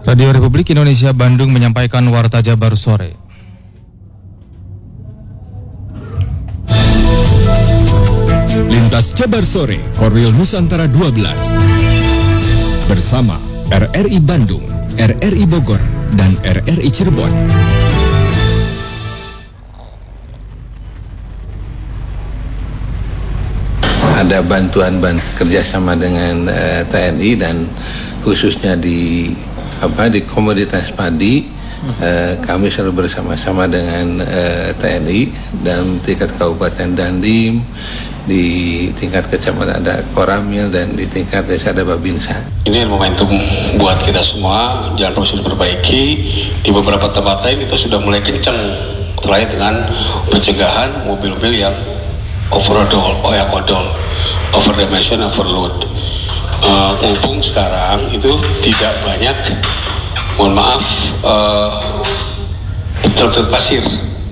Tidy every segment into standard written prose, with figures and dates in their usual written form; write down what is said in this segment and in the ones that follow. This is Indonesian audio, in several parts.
Radio Republik Indonesia Bandung menyampaikan Warta Jabar Sore. Lintas Jabar Sore, Korwil Nusantara 12. Bersama RRI Bandung, RRI Bogor, dan RRI Cirebon. Ada bantuan kerjasama dengan TNI dan khususnya di komoditas padi. Kami selalu bersama-sama dengan TNI dan tingkat kabupaten Dandim, di tingkat kecamatan ada Koramil, dan di tingkat desa ada Babinsa. Ini momentum buat kita semua, jalan terus diperbaiki. Di beberapa tempat lain kita sudah mulai kencang terkait dengan pencegahan mobil-mobil yang overdimension, overload. Mumpung sekarang itu tidak banyak, mohon maaf, truk pasir.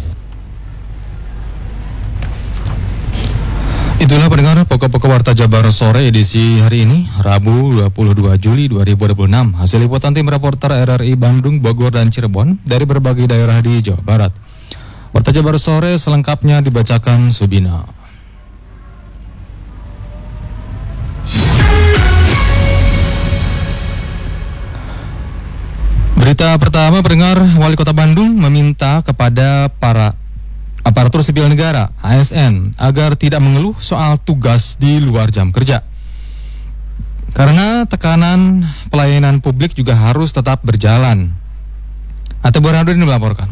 Itulah pendengar pokok-pokok Warta Jabar Sore edisi hari ini, Rabu 22 Juli 2026. Hasil liputan tim reporter RRI Bandung, Bogor, dan Cirebon dari berbagai daerah di Jawa Barat. Warta Jabar Sore selengkapnya dibacakan Subina. Berita pertama, pendengar, Wali Kota Bandung meminta kepada para aparatur sipil negara (ASN) agar tidak mengeluh soal tugas di luar jam kerja. Karena tekanan pelayanan publik juga harus tetap berjalan. Ate Burhanuddin melaporkan.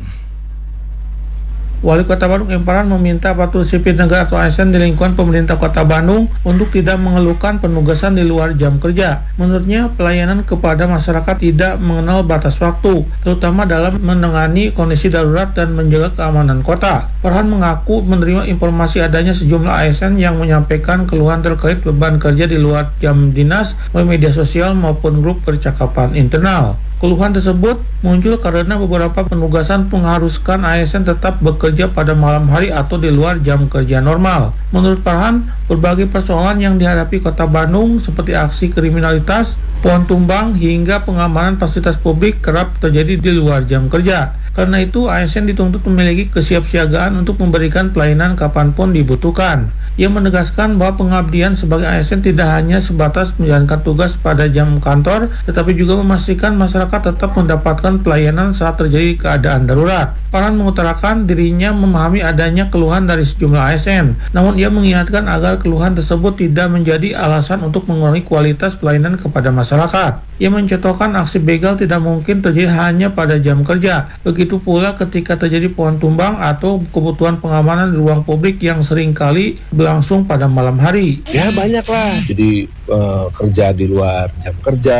Wali Kota Bandung M. Farhan meminta aparatur sipil negara atau ASN di lingkungan pemerintah Kota Bandung untuk tidak mengeluhkan penugasan di luar jam kerja. Menurutnya, pelayanan kepada masyarakat tidak mengenal batas waktu, terutama dalam menangani kondisi darurat dan menjaga keamanan kota. Farhan mengaku menerima informasi adanya sejumlah ASN yang menyampaikan keluhan terkait beban kerja di luar jam dinas melalui media sosial maupun grup percakapan internal. Keluhan tersebut muncul karena beberapa penugasan mengharuskan ASN tetap bekerja pada malam hari atau di luar jam kerja normal. Menurut Farhan, berbagai persoalan yang dihadapi Kota Bandung seperti aksi kriminalitas, pohon tumbang, hingga pengamanan fasilitas publik kerap terjadi di luar jam kerja. Karena itu, ASN dituntut memiliki kesiapsiagaan untuk memberikan pelayanan kapanpun dibutuhkan. Ia menegaskan bahwa pengabdian sebagai ASN tidak hanya sebatas menjalankan tugas pada jam kantor, tetapi juga memastikan masyarakat tetap mendapatkan pelayanan saat terjadi keadaan darurat. Farhan mengutarakan dirinya memahami adanya keluhan dari sejumlah ASN, namun ia mengingatkan agar keluhan tersebut tidak menjadi alasan untuk mengurangi kualitas pelayanan kepada masyarakat. Ia mencontohkan aksi begal tidak mungkin terjadi hanya pada jam kerja. Begitu pula ketika terjadi pohon tumbang atau kebutuhan pengamanan di ruang publik yang seringkali berlangsung pada malam hari. Ya banyak lah, jadi kerja di luar jam kerja,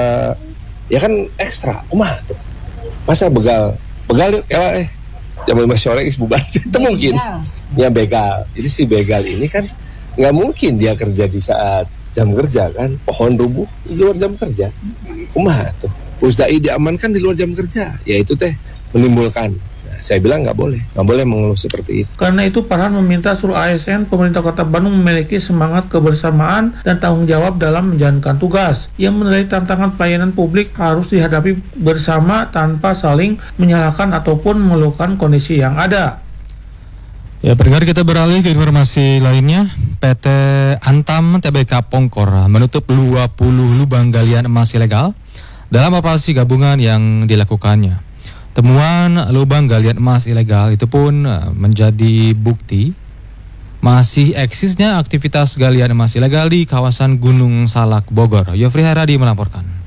ya kan ekstra, kumaha tuh. Masa begal yuk, jam 5 sore bubar, itu mungkin. Ya begal, jadi si begal ini kan nggak mungkin dia kerja di saat jam kerja kan, pohon rubuh di luar jam kerja. Kumaha tuh, Pusdai diamankan di luar jam kerja, ya itu teh menimbulkan. Saya bilang nggak boleh mengeluh seperti itu. Karena itu Farhan meminta seluruh ASN pemerintah Kota Bandung memiliki semangat kebersamaan dan tanggung jawab dalam menjalankan tugas. Ia menilai tantangan pelayanan publik harus dihadapi bersama tanpa saling menyalahkan ataupun mengeluhkan kondisi yang ada. Ya, pendengar, kita beralih ke informasi lainnya. PT Antam Tbk Pongkor menutup 20 lubang galian emas ilegal dalam operasi gabungan yang dilakukannya. Temuan lubang galian emas ilegal itu pun menjadi bukti masih eksisnya aktivitas galian emas ilegal di kawasan Gunung Salak, Bogor. Yofri Haradi melaporkan.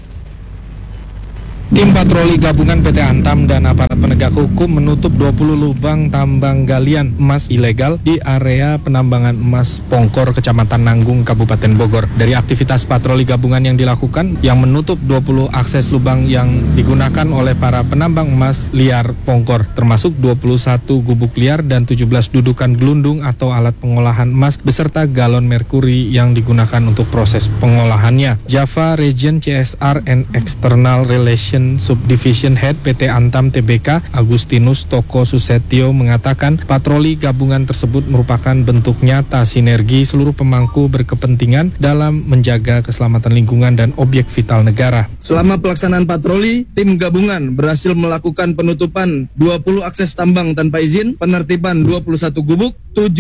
Tim patroli gabungan PT Antam dan aparat penegak hukum menutup 20 lubang tambang galian emas ilegal di area penambangan emas Pongkor, Kecamatan Nanggung, Kabupaten Bogor. Dari aktivitas patroli gabungan yang dilakukan, yang menutup 20 akses lubang yang digunakan oleh para penambang emas liar Pongkor, termasuk 21 gubuk liar dan 17 dudukan gelundung atau alat pengolahan emas beserta galon merkuri yang digunakan untuk proses pengolahannya. Java Region CSR and External Relation dan Subdivision Head PT Antam Tbk Agustinus Toko Susetio mengatakan patroli gabungan tersebut merupakan bentuk nyata sinergi seluruh pemangku berkepentingan dalam menjaga keselamatan lingkungan dan objek vital negara. Selama pelaksanaan patroli, tim gabungan berhasil melakukan penutupan 20 akses tambang tanpa izin, penertiban 21 gubuk,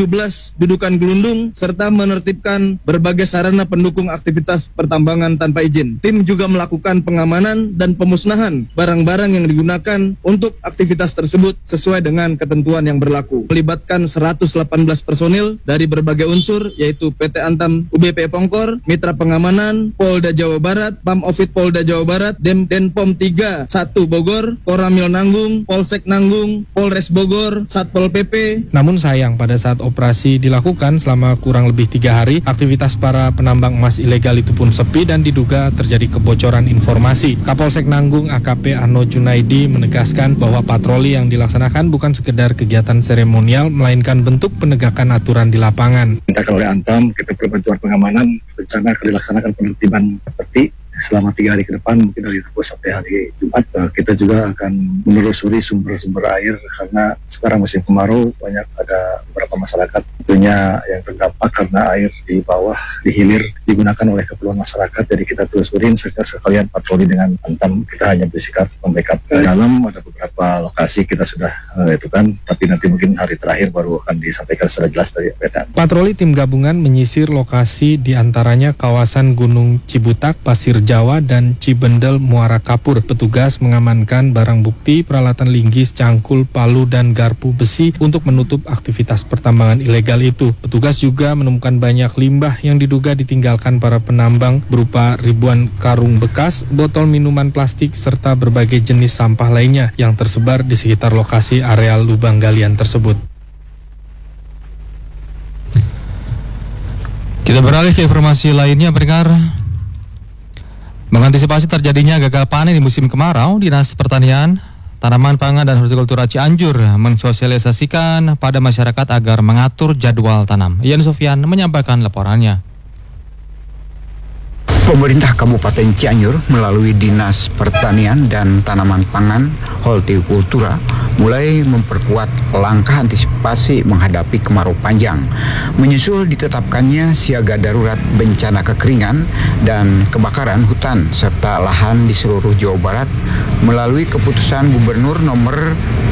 17 dudukan gelundung, serta menertibkan berbagai sarana pendukung aktivitas pertambangan tanpa izin. Tim juga melakukan pengamanan dan pemusnahan barang-barang yang digunakan untuk aktivitas tersebut sesuai dengan ketentuan yang berlaku. Melibatkan 118 personil dari berbagai unsur, yaitu PT Antam UBP Pongkor, Mitra Pengamanan, Polda Jawa Barat, Pamofit Polda Jawa Barat, Denpom 3, 1 Bogor, Koramil Nanggung, Polsek Nanggung, Polres Bogor, Satpol PP. Namun sayang pada saat operasi dilakukan selama kurang lebih 3 hari, aktivitas para penambang emas ilegal itu pun sepi dan diduga terjadi kebocoran informasi. Kapolsek Nanggung AKP Ano Junaidi menegaskan bahwa patroli yang dilaksanakan bukan sekedar kegiatan seremonial, melainkan bentuk penegakan aturan di lapangan. Dimintakan oleh Antam, kita perbantuan pengamanan, rencana akan dilaksanakan penertiban seperti selama 3 hari ke depan, mungkin dari Rabu sampai hari Jumat. Kita juga akan menelusuri sumber-sumber air karena sekarang musim kemarau, banyak ada beberapa masyarakat tentunya yang terdampak karena air di bawah, di hilir digunakan oleh keperluan masyarakat. Jadi kita telusurin sekalian patroli dengan Antam. Kita hanya bersikap membackup. Di dalam ada beberapa lokasi kita sudah itu kan, tapi nanti mungkin hari terakhir baru akan disampaikan secara jelas dari PT. Patroli tim gabungan menyisir lokasi diantaranya kawasan Gunung Cibutak, Pasir Jawa, dan Cibendel Muara Kapur. Petugas mengamankan barang bukti, peralatan linggis, cangkul, palu, dan garpu besi untuk menutup aktivitas pertambangan ilegal itu. Petugas juga menemukan banyak limbah yang diduga ditinggalkan para penambang berupa ribuan karung bekas, botol minuman plastik, serta berbagai jenis sampah lainnya yang tersebar di sekitar lokasi areal lubang galian tersebut. Kita beralih ke informasi lainnya, pendengar. Mengantisipasi terjadinya gagal panen di musim kemarau, Dinas Pertanian, Tanaman Pangan dan Hortikultura Cianjur mensosialisasikan pada masyarakat agar mengatur jadwal tanam. Ian Sofyan menyampaikan laporannya. Pemerintah Kabupaten Cianjur melalui Dinas Pertanian dan Tanaman Pangan Hortikultura mulai memperkuat langkah antisipasi menghadapi kemarau panjang. Menyusul ditetapkannya siaga darurat bencana kekeringan dan kebakaran hutan serta lahan di seluruh Jawa Barat melalui keputusan Gubernur nomor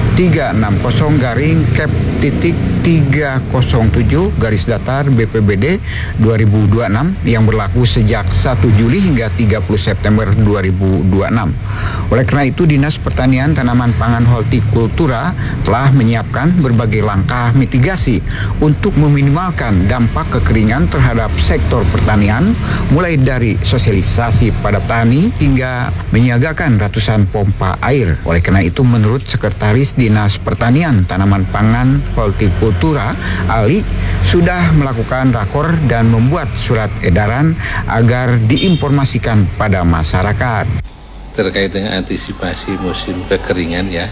360-Kep.307 BPBD 2026 yang berlaku sejak 1 Juli hingga 30 September 2026. Oleh karena itu, Dinas Pertanian Tanaman Pangan Hortikultura telah menyiapkan berbagai langkah mitigasi untuk meminimalkan dampak kekeringan terhadap sektor pertanian, mulai dari sosialisasi pada petani hingga menyiagakan ratusan pompa air. Oleh karena itu, menurut Sekretaris Dinas Pertanian Tanaman Pangan Hortikultura, Ali, sudah melakukan rakor dan membuat surat edaran agar diinformasikan pada masyarakat. Terkait dengan antisipasi musim kekeringan ya,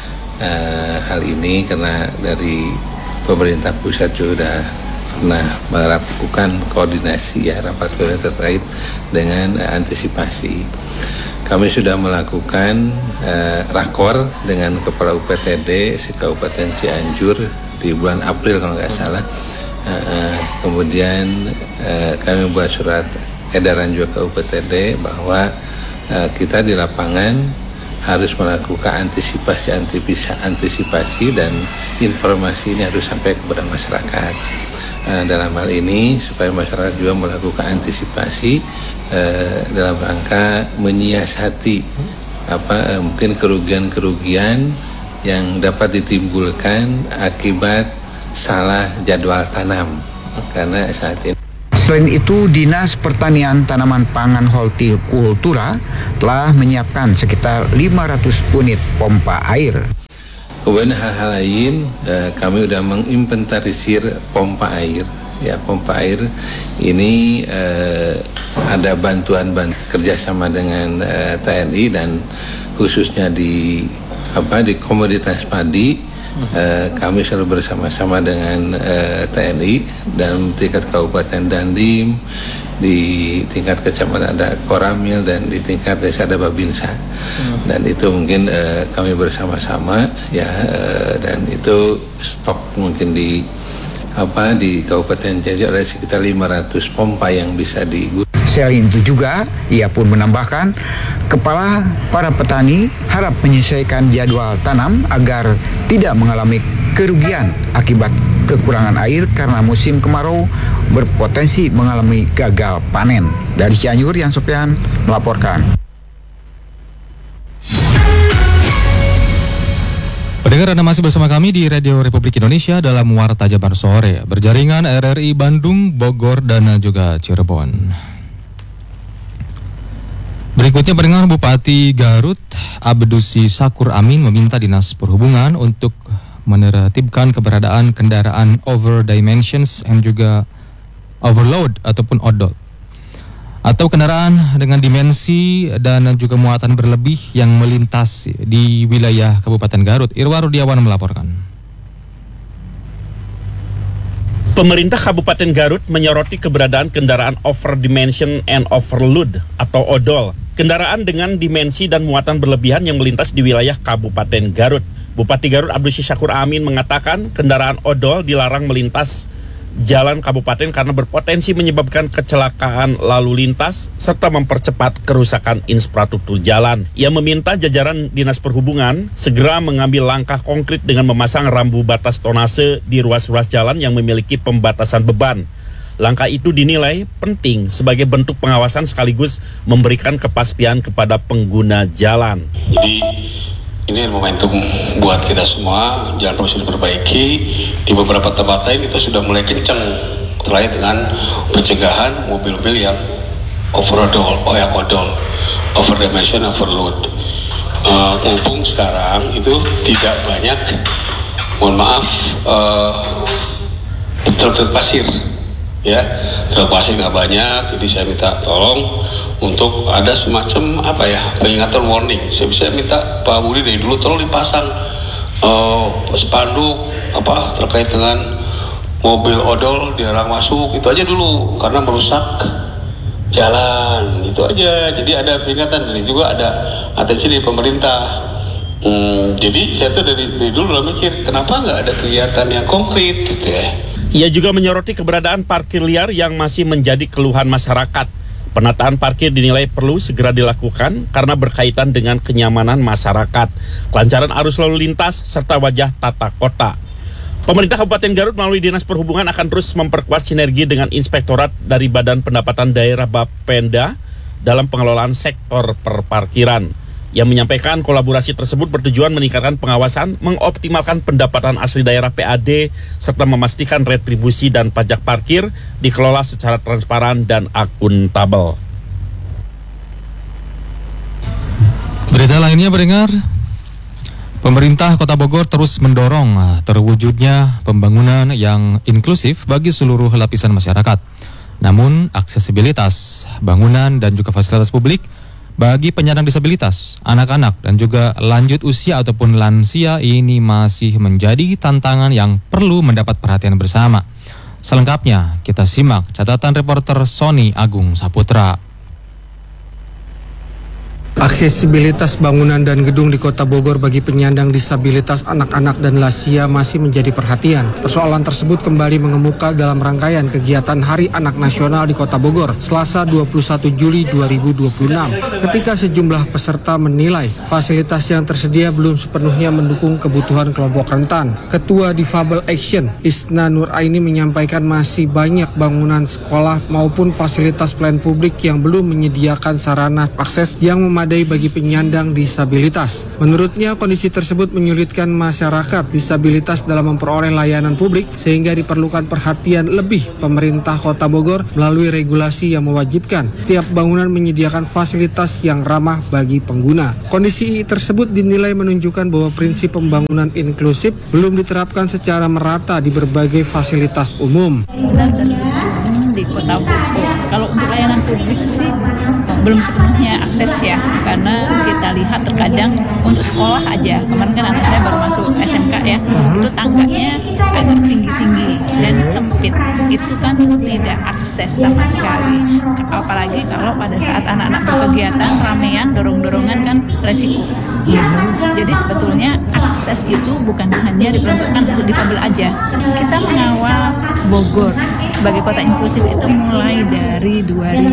hal ini karena dari pemerintah pusat sudah pernah melakukan koordinasi ya, rapat koordinasi terkait dengan antisipasi. Kami sudah melakukan rakor dengan Kepala UPTD Kabupaten Cianjur di bulan April kalau nggak salah. Kemudian kami buat surat edaran juga ke UPTD bahwa kita di lapangan harus melakukan antisipasi dan informasi ini harus sampai kepada masyarakat. Dalam hal ini supaya masyarakat juga melakukan antisipasi dalam rangka menyiasati mungkin kerugian-kerugian yang dapat ditimbulkan akibat salah jadwal tanam karena saat ini. Selain itu, Dinas Pertanian Tanaman Pangan Hortikultura telah menyiapkan sekitar 500 unit pompa air. Kemudian hal-hal lain, kami sudah menginventarisir pompa air. Ya, pompa air ini ada bantuan kerjasama dengan TNI dan khususnya di komoditas padi. Kami selalu bersama-sama dengan TNI dalam tingkat kabupaten Dandim, di tingkat kecamatan ada Koramil dan di tingkat desa ada Babinsa. Dan itu mungkin kami bersama-sama ya, dan itu stok mungkin di Kabupaten Cianjur ada sekitar 500 pompa yang bisa digunakan. Selain itu juga, ia pun menambahkan, kepala para petani harap menyesuaikan jadwal tanam agar tidak mengalami kerugian akibat kekurangan air karena musim kemarau berpotensi mengalami gagal panen. Dari Cianjur, Yan Sopian melaporkan. Pendengar, Anda masih bersama kami di Radio Republik Indonesia dalam Warta Jabar Sore, berjaringan RRI Bandung, Bogor, dan juga Cirebon. Berikutnya, pendengar, Bupati Garut Abdusi Sakur Amin meminta Dinas Perhubungan untuk menertibkan keberadaan kendaraan over dimensions dan juga overload ataupun odol, atau kendaraan dengan dimensi dan juga muatan berlebih yang melintas di wilayah Kabupaten Garut. Irwa Rudiawan melaporkan. Pemerintah Kabupaten Garut menyoroti keberadaan kendaraan over dimension and overload atau odol, kendaraan dengan dimensi dan muatan berlebihan yang melintas di wilayah Kabupaten Garut. Bupati Garut Abdusi Sakur Amin mengatakan kendaraan odol dilarang melintas jalan kabupaten karena berpotensi menyebabkan kecelakaan lalu lintas serta mempercepat kerusakan infrastruktur jalan. Ia meminta jajaran Dinas Perhubungan segera mengambil langkah konkret dengan memasang rambu batas tonase di ruas-ruas jalan yang memiliki pembatasan beban. Langkah itu dinilai penting sebagai bentuk pengawasan sekaligus memberikan kepastian kepada pengguna jalan. Jadi ini momentum buat kita semua, jalan terus diperbaiki. Di beberapa tempat lain kita sudah mulai kencang terkait dengan pencegahan mobil-mobil yang odol, over dimension, overload. Mumpung sekarang itu tidak banyak, mohon maaf, truk pasir, ya, truk pasir nggak banyak. Jadi saya minta tolong untuk ada semacam peringatan warning. Saya bisa minta Pak Budi dari dulu tolong dipasang spanduk terkait dengan mobil odol dilarang masuk, itu aja dulu karena merusak jalan, itu aja. Jadi ada peringatan, dan juga ada atensi dari pemerintah. Jadi saya tuh dari dulu mikir kenapa nggak ada kegiatan yang konkret gitu ya. Ia juga menyoroti keberadaan parkir liar yang masih menjadi keluhan masyarakat. Penataan parkir dinilai perlu segera dilakukan karena berkaitan dengan kenyamanan masyarakat, kelancaran arus lalu lintas, serta wajah tata kota. Pemerintah Kabupaten Garut melalui Dinas Perhubungan akan terus memperkuat sinergi dengan Inspektorat dari Badan Pendapatan Daerah Bapenda dalam pengelolaan sektor perparkiran. Yang menyampaikan kolaborasi tersebut bertujuan meningkatkan pengawasan, mengoptimalkan pendapatan asli daerah PAD, serta memastikan retribusi dan pajak parkir dikelola secara transparan dan akuntabel. Berita lainnya, pendengar, pemerintah Kota Bogor terus mendorong terwujudnya pembangunan yang inklusif bagi seluruh lapisan masyarakat. Namun, aksesibilitas bangunan dan juga fasilitas publik bagi penyandang disabilitas, anak-anak, dan juga lanjut usia ataupun lansia ini masih menjadi tantangan yang perlu mendapat perhatian bersama. Selengkapnya, kita simak catatan reporter Sony Agung Saputra. Aksesibilitas bangunan dan gedung di Kota Bogor bagi penyandang disabilitas, anak-anak, dan lansia masih menjadi perhatian. Persoalan tersebut kembali mengemuka dalam rangkaian kegiatan Hari Anak Nasional di Kota Bogor, Selasa 21 Juli 2026. Ketika sejumlah peserta menilai fasilitas yang tersedia belum sepenuhnya mendukung kebutuhan kelompok rentan. Ketua Difabel Action, Isna Nuraini, menyampaikan masih banyak bangunan sekolah maupun fasilitas pelayanan publik yang belum menyediakan sarana akses yang memadai bagi penyandang disabilitas. Menurutnya, kondisi tersebut menyulitkan masyarakat disabilitas dalam memperoleh layanan publik sehingga diperlukan perhatian lebih pemerintah Kota Bogor melalui regulasi yang mewajibkan tiap bangunan menyediakan fasilitas yang ramah bagi pengguna. Kondisi tersebut dinilai menunjukkan bahwa prinsip pembangunan inklusif belum diterapkan secara merata di berbagai fasilitas umum. Di Kota Bogor, kalau untuk layanan publik sih belum sepenuhnya akses ya, karena kita lihat terkadang untuk sekolah aja, kemarin kan anak saya baru masuk SMK ya, itu tangganya agak tinggi-tinggi dan sempit, itu kan tidak akses sama sekali, apalagi kalau pada saat anak-anak berkegiatan ramean, dorong-dorongan kan resiko. Jadi sebetulnya akses itu bukan hanya diperuntukkan untuk difabel aja. Kita mengawal Bogor sebagai kota inklusif itu mulai dari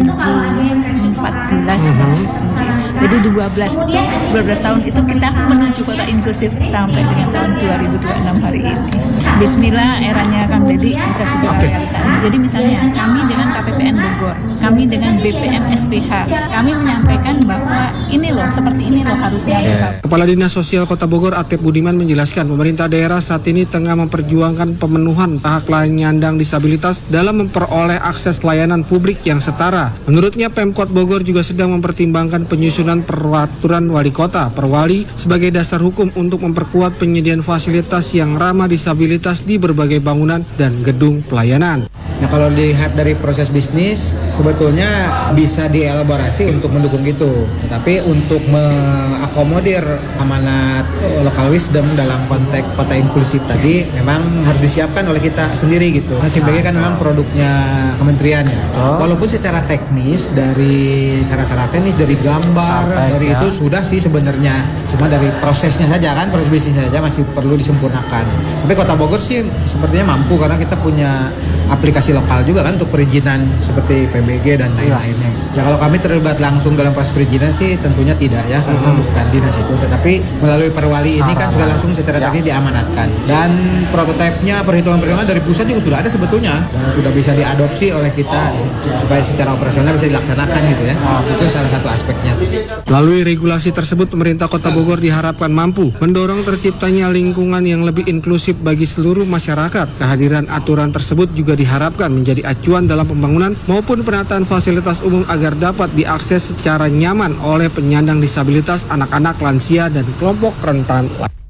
2014. Jadi 12 tahun itu kita menuju kota inklusif sampai dengan tahun 2026 hari ini. Bismillah eranya Kang Deddy bisa segera realisasi. Jadi misalnya kami dengan KPPN Bogor, kami dengan BPM SPH, kami menyampaikan bahwa ini loh, seperti ini loh harusnya. Kepala Dinas Sosial Kota Bogor Atep Budiman menjelaskan pemerintah daerah saat ini tengah memperjuangkan pemenuhan hak penyandang disabilitas dalam memperoleh akses layanan publik yang setara. Menurutnya Pemkot Bogor juga sedang mempertimbangkan penyusunan peraturan wali kota Perwali sebagai dasar hukum untuk memperkuat penyediaan fasilitas yang ramah disabilitas di berbagai bangunan dan gedung pelayanan. Nah, kalau dilihat dari proses bisnis sebetulnya bisa dielaborasi untuk mendukung itu, tetapi untuk mengakomodir amanat local wisdom dalam konteks kota inklusif tadi memang harus disiapkan oleh kita sendiri gitu. Sebagai kan memang produknya kementerian ya. Walaupun secara teknis dari syarat-syarat teknis dari gambar dari itu sudah sih sebenarnya, cuma dari prosesnya saja kan, proses bisnisnya saja masih perlu disempurnakan. Tapi Kota Bogor sih sepertinya mampu karena kita punya aplikasi lokal juga kan untuk perizinan seperti PBG dan lain-lainnya. Ya kalau kami terlibat langsung dalam proses perizinan sih tentunya tidak ya, karena bukan dinas itu, tetapi melalui Perwali ini kan sudah langsung secara teknis diamanatkan. Dan prototipenya perhitungan-perhitungan dari pusat juga sudah ada sebetulnya dan sudah bisa diadopsi oleh kita supaya secara operasional bisa dilaksanakan gitu ya. Itu salah satu aspeknya. Melalui regulasi tersebut pemerintah Kota Bogor diharapkan mampu mendorong terciptanya lingkungan yang lebih inklusif bagi seluruh masyarakat. Kehadiran aturan tersebut juga diharapkan menjadi acuan dalam pembangunan maupun penataan fasilitas umum agar dapat diakses secara nyaman oleh penyandang disabilitas, anak-anak, lansia, dan kelompok rentan.